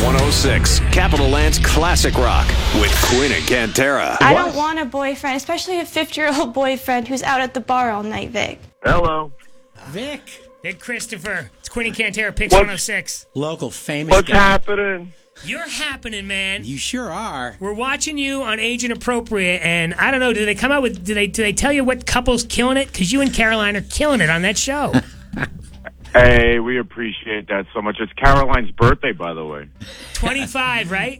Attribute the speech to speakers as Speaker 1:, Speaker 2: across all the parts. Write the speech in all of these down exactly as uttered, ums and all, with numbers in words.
Speaker 1: one oh six, Capital Land's Classic Rock with Quinn and Cantera.
Speaker 2: I don't want a boyfriend, especially a fifty-year-old boyfriend who's out at the bar all night, Vic.
Speaker 3: Hello.
Speaker 4: Vic.
Speaker 5: Vic Christopher. It's Quinn and Cantera, Pix
Speaker 3: What's-
Speaker 5: one oh six.
Speaker 4: Local famous
Speaker 3: What's
Speaker 4: guy.
Speaker 3: happening?
Speaker 5: You're happening, man.
Speaker 4: You sure are.
Speaker 5: We're watching you on Age Inappropriate, and I don't know, do they come out with, do they, do they tell you what couple's killing it? Because you and Caroline are killing it on that show.
Speaker 3: Hey, we appreciate that so much. It's Caroline's birthday, by the way.
Speaker 5: twenty-five, right?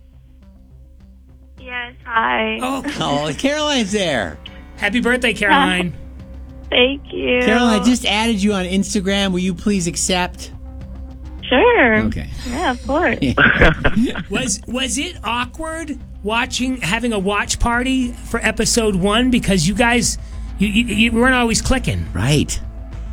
Speaker 2: Yes, hi.
Speaker 5: Oh,
Speaker 4: Oh, Caroline's there.
Speaker 5: happy birthday, Caroline.
Speaker 2: Thank you.
Speaker 4: Caroline, I just added you on Instagram. Will you please accept?
Speaker 2: Sure.
Speaker 4: Okay.
Speaker 2: Yeah, of course.
Speaker 5: Was was it awkward watching, having a watch party for episode one? Because you guys, you, you, you weren't always clicking.
Speaker 4: Right.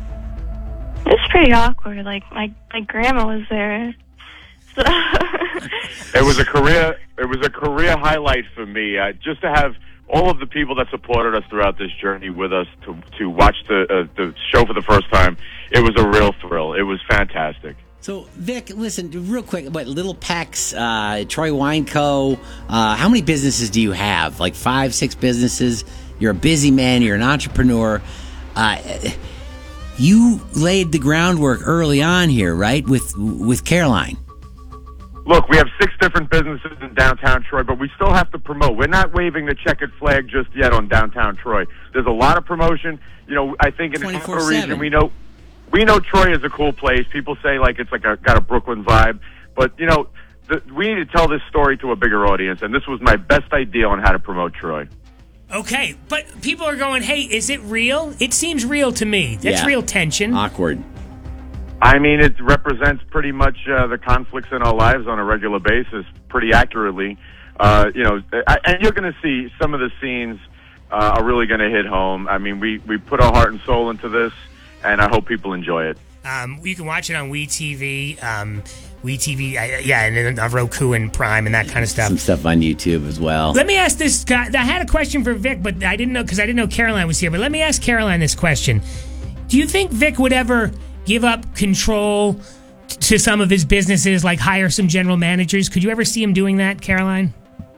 Speaker 2: It's pretty awkward. Like, my, my grandma was there. So
Speaker 3: It was a career. It was a career highlight for me. Uh, just to have all of the people that supported us throughout this journey with us to to watch the uh, the show for the first time. It was a real thrill. It was fantastic.
Speaker 4: So, Vic, listen, real quick. What Little Pecs, uh, Troy Wine Co. Uh, how many businesses do you have? Like five, six businesses. You're a busy man. You're an entrepreneur. Uh, you laid the groundwork early on here, right? With with Caroline.
Speaker 3: Look, we have six different businesses in downtown Troy, but we still have to promote. We're not waving the checkered flag just yet on downtown Troy. There's a lot of promotion. You know, I think in the capital region, we know we know Troy is a cool place. People say like it's like a, got a Brooklyn vibe, but you know, the, we need to tell this story to a bigger audience, and this was my best idea on how to promote Troy.
Speaker 5: Okay, but people are going, hey, is it real? It seems real to me. That's
Speaker 4: Yeah.
Speaker 5: real tension.
Speaker 4: Awkward.
Speaker 3: I mean, it represents pretty much uh, the conflicts in our lives on a regular basis pretty accurately. Uh, you know, I, and you're going to see some of the scenes uh, are really going to hit home. I mean, we, we put our heart and soul into this, and I hope people enjoy it.
Speaker 5: Um, you can watch it on WeTV, um, WeTV, uh, yeah, and then on Roku and Prime and that kind of stuff.
Speaker 4: Some stuff on YouTube as well.
Speaker 5: Let me ask this guy. I had a question for Vic, but I didn't know because I didn't know Caroline was here. But let me ask Caroline this question: do you think Vic would ever give up control t- to some of his businesses, like hire some general managers? Could you ever see him doing that, Caroline?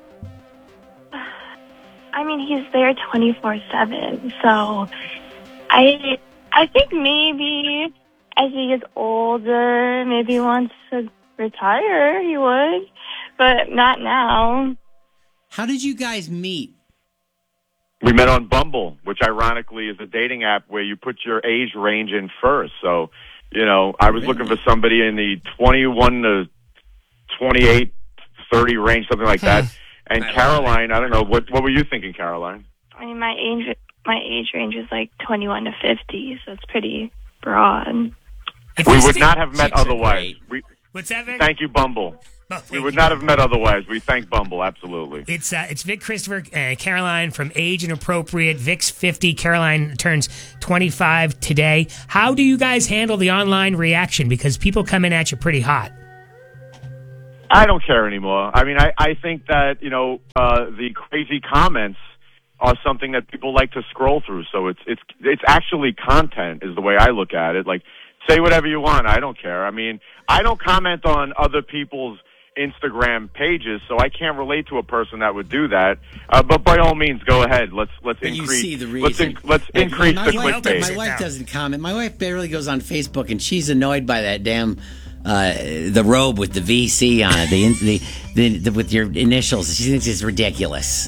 Speaker 2: I mean, he's there twenty-four seven, so I I think maybe as he gets older, maybe he wants to retire, he would, but not now.
Speaker 4: How did you guys meet?
Speaker 3: We met on Bumble, which ironically is a dating app where you put your age range in first. So, you know, I was looking for somebody in the twenty-one to twenty-eight, thirty range, something like that. And Caroline, I don't know, what what were you thinking, Caroline?
Speaker 2: I mean, my age my age range is like twenty-one to fifty, so it's pretty broad.
Speaker 5: If
Speaker 3: We
Speaker 5: you
Speaker 3: would
Speaker 5: sti-
Speaker 3: not have met
Speaker 4: Chicks are
Speaker 3: otherwise.
Speaker 4: great.
Speaker 3: We,
Speaker 5: What's that, Vic?
Speaker 3: thank you, Bumble.
Speaker 5: Oh, thank
Speaker 3: We would
Speaker 5: you.
Speaker 3: not have met otherwise. We thank Bumble, absolutely.
Speaker 5: It's uh, it's Vic Christopher and Caroline from Age Inappropriate. Vic's fifty. Caroline turns twenty-five today. How do you guys handle the online reaction? Because people come in at you pretty hot.
Speaker 3: I don't care anymore. I mean, I, I think that, you know, uh, the crazy comments are something that people like to scroll through. So it's it's it's actually content is the way I look at it. Like, say whatever you want. I don't care. I mean, I don't comment on other people's Instagram pages, so I can't relate to a person that would do that. Uh, but by all means, go ahead. Let's let's
Speaker 4: But you
Speaker 3: increase.
Speaker 4: see the
Speaker 3: let's
Speaker 4: reason.
Speaker 3: in, let's
Speaker 4: Hey,
Speaker 3: increase
Speaker 4: my
Speaker 3: the
Speaker 4: wife,
Speaker 3: clickbait.
Speaker 4: My wife doesn't comment. My wife barely goes on Facebook, and she's annoyed by that damn uh, the robe with the V C on it, the, the, the, the with your initials. She thinks it's ridiculous.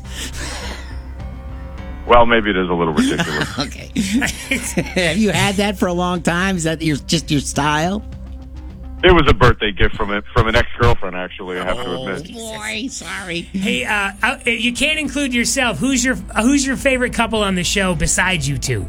Speaker 3: Well, maybe it is a little ridiculous.
Speaker 4: Okay. Have you had that for a long time? Is that your just your style?
Speaker 3: It was a birthday gift from a, from an ex girlfriend. Actually, I have to
Speaker 4: Oh
Speaker 3: admit.
Speaker 4: boy, sorry.
Speaker 5: Hey, uh, uh, you can't include yourself. Who's your uh, Who's your favorite couple on the show besides you two?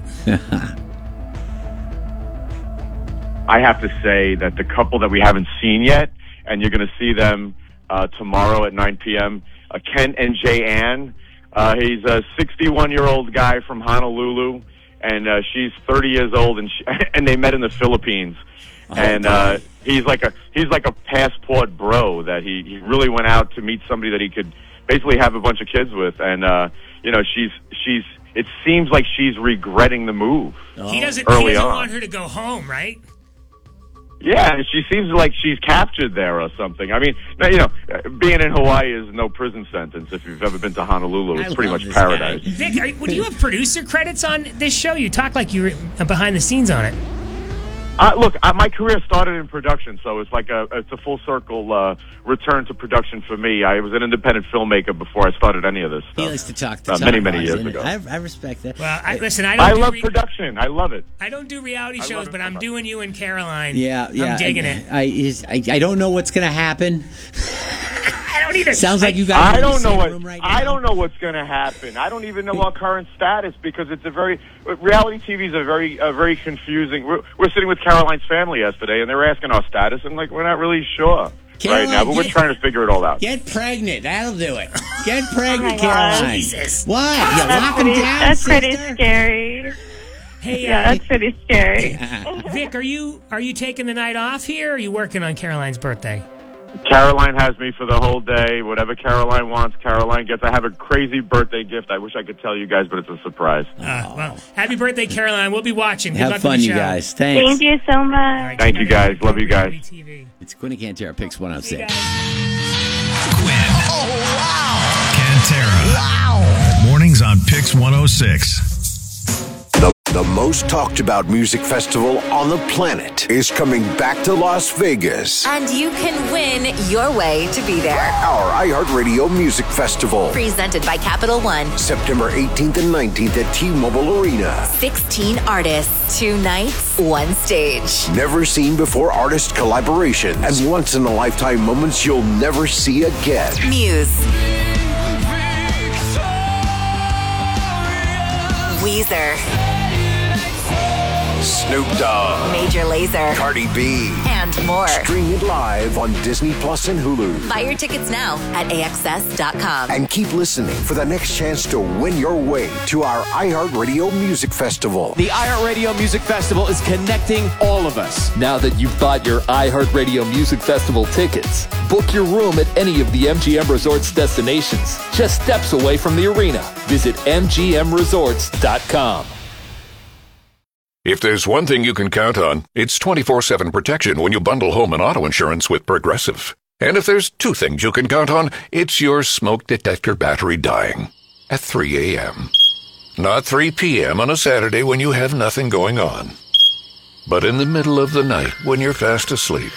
Speaker 3: I have to say that the couple that we haven't seen yet, and you're going to see them uh, tomorrow at nine p.m., uh, Kent and Jay Ann. Uh, he's a sixty-one-year-old guy from Honolulu, and uh, she's thirty years old, and she, and they met in the Philippines.
Speaker 4: Oh,
Speaker 3: and uh, he's like a he's like a passport bro that he, he really went out to meet somebody that he could basically have a bunch of kids with, and uh, you know she's she's it seems like she's regretting the move.
Speaker 5: He doesn't.
Speaker 3: Early
Speaker 5: He doesn't
Speaker 3: on.
Speaker 5: want her to go home, right?
Speaker 3: Yeah, she seems like she's captured there or something. I mean, you know, being in Hawaii is no prison sentence. If you've ever been to Honolulu, it's
Speaker 4: I
Speaker 3: pretty
Speaker 4: love
Speaker 3: much
Speaker 4: this
Speaker 3: paradise.
Speaker 4: guy.
Speaker 5: Vic, are, do you have producer credits on this show? You talk like you were behind the scenes on it.
Speaker 3: Uh, look, uh, my career started in production, so it's like a it's a full circle uh, return to production for me. I was an independent filmmaker before I started any of this stuff.
Speaker 4: He likes to talk to
Speaker 3: uh, many many
Speaker 4: Tom
Speaker 3: years
Speaker 4: Cruise,
Speaker 3: ago.
Speaker 4: and I, I respect that.
Speaker 5: Well, I, listen, I don't.
Speaker 3: I
Speaker 5: do
Speaker 3: love
Speaker 5: re-
Speaker 3: production. I love it.
Speaker 5: I don't do reality
Speaker 3: I
Speaker 5: shows,
Speaker 3: love it
Speaker 5: but
Speaker 3: so
Speaker 5: I'm
Speaker 3: much.
Speaker 5: doing you and Caroline.
Speaker 4: Yeah, yeah.
Speaker 5: I'm digging
Speaker 4: I,
Speaker 5: it.
Speaker 4: I, is, I, I don't know what's going to happen.
Speaker 5: I don't either.
Speaker 4: Sounds like you guys are
Speaker 3: I
Speaker 4: in the
Speaker 3: don't know
Speaker 4: same
Speaker 3: what
Speaker 4: room right now.
Speaker 3: I don't know what's going to happen. I don't even know our current status because it's a very reality T V is a very a very confusing. We're, we're sitting with Caroline's family yesterday, and they were asking our status, and like we're not really sure
Speaker 4: Caroline,
Speaker 3: right now, but we're
Speaker 4: get-
Speaker 3: trying to figure it all out.
Speaker 4: Get pregnant. That'll do it. Get pregnant,
Speaker 2: Oh my God.
Speaker 4: Caroline.
Speaker 5: Jesus.
Speaker 4: What? You
Speaker 2: That's
Speaker 4: lock them
Speaker 2: pretty,
Speaker 4: down,
Speaker 2: that's pretty
Speaker 4: sister?
Speaker 2: scary.
Speaker 5: Hey,
Speaker 2: Yeah,
Speaker 5: uh,
Speaker 2: that's pretty scary.
Speaker 5: Vic, are you are you taking the night off here? Or are you working on Caroline's birthday?
Speaker 3: Caroline has me for the whole day. Whatever Caroline wants, Caroline gets. I have a crazy birthday gift. I wish I could tell you guys, but it's a surprise.
Speaker 5: Uh, well, happy birthday, Caroline. We'll be watching. Good
Speaker 4: Have
Speaker 5: luck
Speaker 4: fun,
Speaker 5: with the
Speaker 4: you
Speaker 5: show.
Speaker 4: guys. Thanks.
Speaker 2: Thank you so much.
Speaker 5: All right,
Speaker 3: Thank you, guys. Love you guys.
Speaker 5: T V.
Speaker 4: It's Quinn and Cantera, Picks one oh
Speaker 5: See you
Speaker 4: six.
Speaker 5: guys.
Speaker 6: Quinn. Oh, wow. Cantera. Wow. Mornings on Pix one oh six.
Speaker 7: The, the most talked about music festival on the planet is coming back to Las Vegas.
Speaker 8: And you can win your way to be there.
Speaker 7: Our iHeartRadio Music Festival.
Speaker 8: Presented by Capital One.
Speaker 7: September eighteenth and nineteenth at T-Mobile Arena.
Speaker 8: sixteen artists, two nights, one stage.
Speaker 7: Never seen before artist collaborations and once in a lifetime moments you'll never see again.
Speaker 8: Muse. Weezer.
Speaker 7: Snoop Dogg.
Speaker 8: Major Lazer.
Speaker 7: Cardi B.
Speaker 8: And more.
Speaker 7: Stream it live on Disney Plus and Hulu.
Speaker 8: Buy your tickets now at A X S dot com.
Speaker 7: And keep listening for the next chance to win your way to our iHeartRadio Music Festival.
Speaker 9: The iHeartRadio Music Festival is connecting all of us. Now that you've bought your iHeartRadio Music Festival tickets, book your room at any of the M G M Resorts destinations, just steps away from the arena. Visit M G M resorts dot com.
Speaker 10: If there's one thing you can count on, it's twenty-four seven protection when you bundle home and auto insurance with Progressive. And if there's two things you can count on, it's your smoke detector battery dying at three a.m. Not three p.m. on a Saturday when you have nothing going on, but in the middle of the night when you're fast asleep.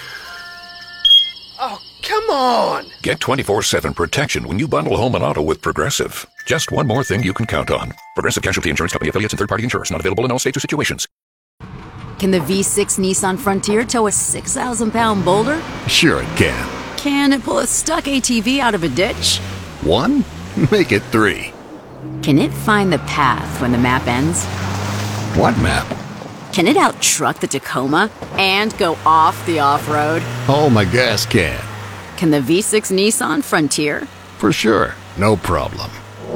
Speaker 11: Oh, come on!
Speaker 10: Get twenty-four seven protection when you bundle home and auto with Progressive. Just one more thing you can count on. Progressive Casualty Insurance Company affiliates and third-party insurers. Not available in all states or situations.
Speaker 12: Can the V six Nissan Frontier tow a six thousand pound boulder?
Speaker 13: Sure it can.
Speaker 12: Can it pull a stuck A T V out of a ditch?
Speaker 13: One? Make it three.
Speaker 12: Can it find the path when the map ends?
Speaker 13: What map?
Speaker 12: Can it out-truck the Tacoma and go off the off-road?
Speaker 13: Oh, my gas can.
Speaker 12: Can the V six Nissan Frontier?
Speaker 13: For sure. No problem.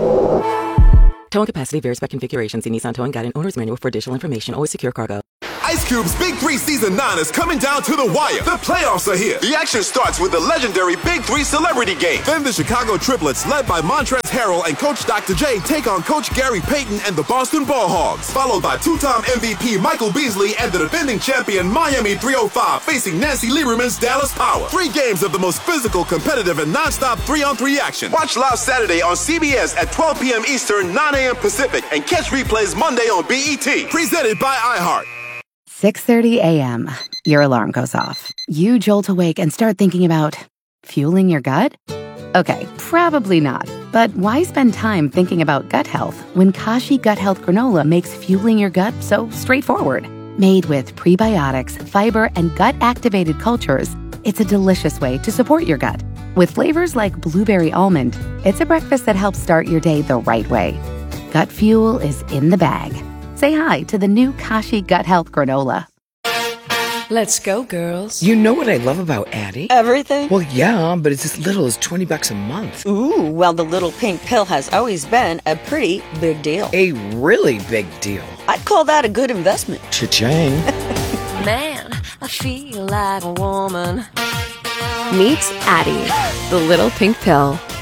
Speaker 14: Towing capacity varies by configuration. See Nissan Towing Guide and Owner's Manual for additional information. Always secure cargo.
Speaker 15: Ice Cube's Big Three Season nine is coming down to the wire. The playoffs are here. The action starts with the legendary Big Three Celebrity Game. Then the Chicago Triplets, led by Montrezl Harrell and Coach Doctor J, take on Coach Gary Payton and the Boston Ball Hogs. Followed by two-time M V P Michael Beasley and the defending champion Miami three oh five facing Nancy Lieberman's Dallas Power. Three games of the most physical, competitive, and non-stop three-on-three action. Watch live Saturday on C B S at twelve p.m. Eastern, nine a.m. Pacific, and catch replays Monday on B E T. Presented by iHeart.
Speaker 16: six thirty a.m. Your alarm goes off. You jolt awake and start thinking about fueling your gut? Okay, probably not. But why spend time thinking about gut health when Kashi Gut Health Granola makes fueling your gut so straightforward? Made with prebiotics, fiber, and gut-activated cultures, it's a delicious way to support your gut. With flavors like blueberry almond, it's a breakfast that helps start your day the right way. Gut fuel is in the bag. Say hi to the new Kashi Gut Health Granola.
Speaker 17: Let's go, girls.
Speaker 11: You know what I love about Addie?
Speaker 17: Everything?
Speaker 11: Well, yeah, but it's as little as twenty bucks a month.
Speaker 17: Ooh, well, the little pink pill has always been a pretty big deal.
Speaker 11: A really big deal.
Speaker 17: I'd call that a good investment.
Speaker 11: Cha-ching.
Speaker 18: Man, I feel like a woman.
Speaker 19: Meet Addie, the little pink pill.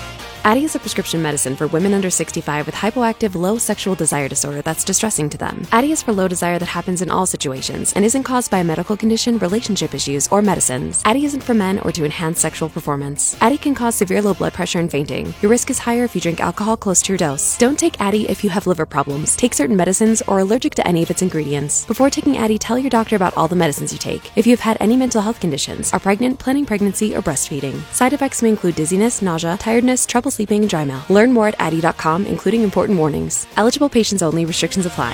Speaker 19: Addyi is a prescription medicine for women under sixty-five with hypoactive low sexual desire disorder that's distressing to them. Addyi is for low desire that happens in all situations and isn't caused by a medical condition, relationship issues, or medicines. Addyi isn't for men or to enhance sexual performance. Addyi can cause severe low blood pressure and fainting. Your risk is higher if you drink alcohol close to your dose. Don't take Addyi if you have liver problems, take certain medicines, or are allergic to any of its ingredients. Before taking Addyi, tell your doctor about all the medicines you take. If you've had any mental health conditions, are pregnant, planning pregnancy, or breastfeeding. Side effects may include dizziness, nausea, tiredness, trouble sleeping, and dry mouth. Learn more at addyi dot com, including important warnings. Eligible patients only. Restrictions apply.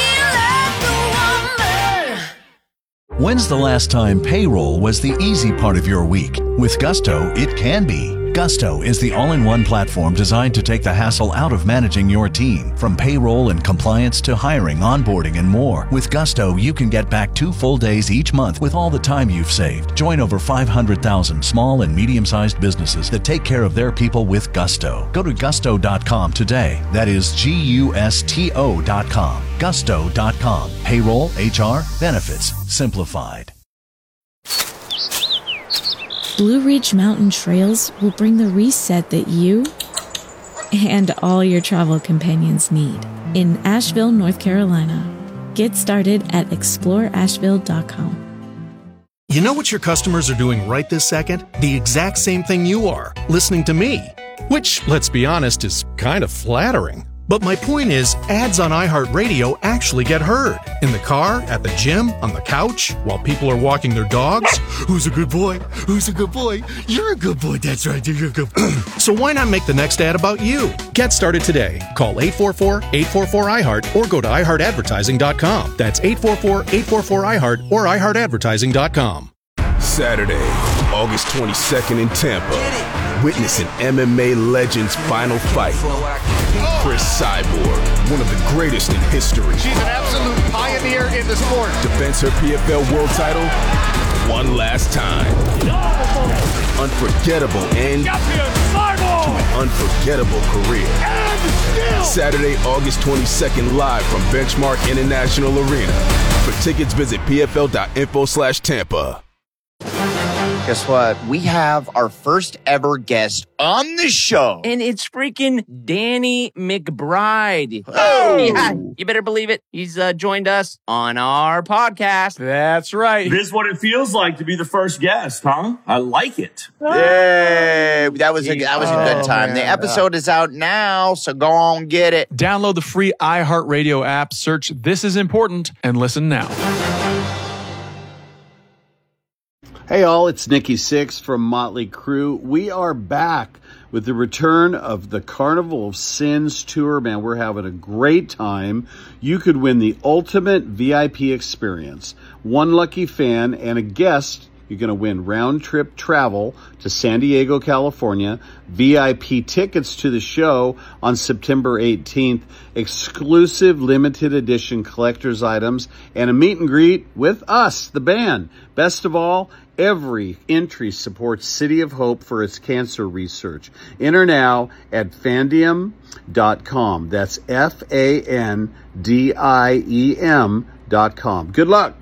Speaker 6: When's the last time payroll was the easy part of your week? With Gusto, it can be. Gusto is the all-in-one platform designed to take the hassle out of managing your team. From payroll and compliance to hiring, onboarding, and more. With Gusto, you can get back two full days each month with all the time you've saved. Join over five hundred thousand small and medium-sized businesses that take care of their people with Gusto. Go to gusto dot com today. That is G U S T O dot com. gusto dot com. Payroll, H R, benefits, simplified.
Speaker 20: Blue Ridge Mountain Trails will bring the reset that you and all your travel companions need in Asheville, North Carolina. Get started at explore asheville dot com.
Speaker 21: You know what your customers are doing right this second? The exact same thing you are, listening to me. Which, let's be honest, is kind of flattering. But my point is, ads on iHeartRadio actually get heard. In the car, at the gym, on the couch, while people are walking their dogs. Who's a good boy? Who's a good boy? You're a good boy, that's right, you're a good boy. So why not make the next ad about you? Get started today. Call eight four four, eight four four, I heart or go to i heart advertising dot com. That's eight four four, eight four four, I heart or i heart advertising dot com.
Speaker 15: Saturday, August twenty-second in Tampa. Witness an M M A legend's final fight. Chris Cyborg, one of the greatest in history.
Speaker 22: She's an absolute pioneer in the sport.
Speaker 15: Defends her P F L world title one last time. Unforgettable end to an unforgettable career. Saturday, August twenty-second, live from Benchmark International Arena. For tickets, visit p f l dot info slash Tampa.
Speaker 23: Guess what? We have our first ever guest on the show.
Speaker 24: And it's freaking Danny McBride.
Speaker 23: Oh!
Speaker 24: Yeah, you better believe it. He's uh, joined us on our podcast.
Speaker 25: That's right. This is what it feels like to be the first guest, huh? I like it.
Speaker 23: Yay! That was a, that was a good time.
Speaker 25: Oh,
Speaker 23: the episode is out now, so go on, get it.
Speaker 26: Download the free iHeartRadio app, search This Is Important, and listen now.
Speaker 27: Hey all, it's Nikki Sixx from Motley Crue. We are back with the return of the Carnival of Sins tour. Man, we're having a great time. You could win the ultimate V I P experience. One lucky fan and a guest, you're going to win round-trip travel to San Diego, California, V I P tickets to the show on September eighteenth, exclusive limited edition collector's items, and a meet and greet with us, the band. Best of all, every entry supports City of Hope for its cancer research. Enter now at Fandiem dot com. That's F A N D I E M dot com. Good luck.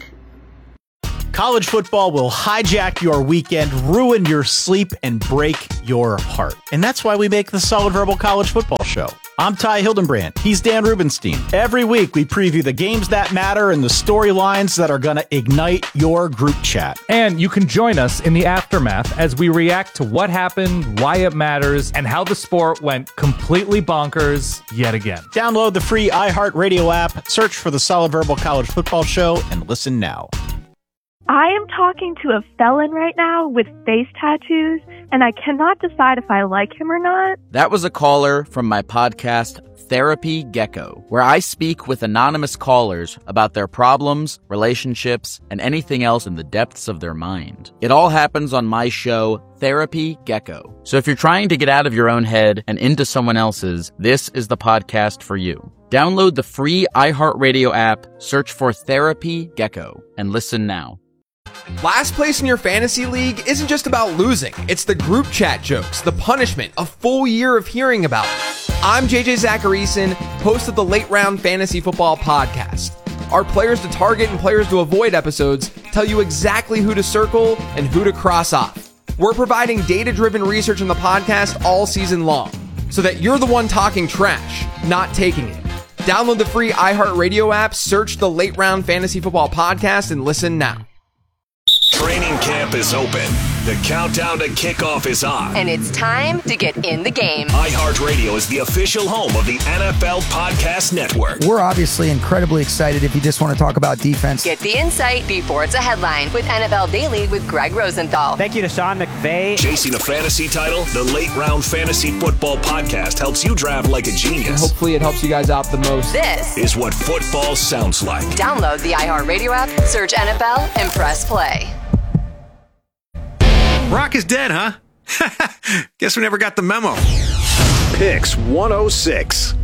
Speaker 28: College football will hijack your weekend, ruin your sleep, and break your heart. And that's why we make the Solid Verbal College Football Show. I'm Ty Hildenbrand. He's Dan Rubenstein. Every week, we preview the games that matter and the storylines that are going to ignite your group chat.
Speaker 29: And you can join us in the aftermath as we react to what happened, why it matters, and how the sport went completely bonkers yet again.
Speaker 28: Download the free iHeartRadio app, search for the Solid Verbal College Football Show, and listen now.
Speaker 30: I am talking to a felon right now with face tattoos, and I cannot decide if I like him or not.
Speaker 31: That was a caller from my podcast, Therapy Gecko, where I speak with anonymous callers about their problems, relationships, and anything else in the depths of their mind. It all happens on my show, Therapy Gecko. So if you're trying to get out of your own head and into someone else's, this is the podcast for you. Download the free iHeartRadio app, search for Therapy Gecko, and listen now.
Speaker 32: Last place in your fantasy league isn't just about losing. It's the group chat jokes, the punishment, a full year of hearing about it. I'm J J Zacharyson, host of the Late Round Fantasy Football Podcast. Our players to target and players to avoid episodes tell you exactly who to circle and who to cross off. We're providing data-driven research in the podcast all season long. so that you're the one talking trash, not taking it. Download the free iHeartRadio app, search the Late Round Fantasy Football Podcast, and listen now.
Speaker 1: Training camp is open. The countdown to kickoff is on.
Speaker 2: And it's time to get in the game.
Speaker 1: iHeartRadio is the official home of the N F L Podcast Network.
Speaker 3: We're obviously incredibly excited if you just want to talk about defense.
Speaker 2: Get the insight before it's a headline with N F L Daily with Greg Rosenthal.
Speaker 4: Thank you to Sean McVay.
Speaker 1: Chasing a fantasy title, the Late Round Fantasy Football Podcast helps you draft like a genius.
Speaker 32: And hopefully it helps you guys out the most.
Speaker 2: This
Speaker 1: is what football sounds like.
Speaker 2: Download the iHeartRadio app, search N F L, and press play.
Speaker 5: Brock is dead, huh? Guess we never got the memo.
Speaker 7: Picks one oh six.